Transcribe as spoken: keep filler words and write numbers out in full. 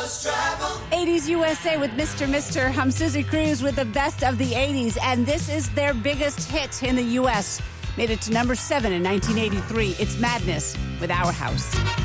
eighties U S A with Mister Mister I'm Susie Cruz with the best of the eighties, and this is their biggest hit in the U S. Made it to number seven in nineteen eighty-three. It's Madness with Our House.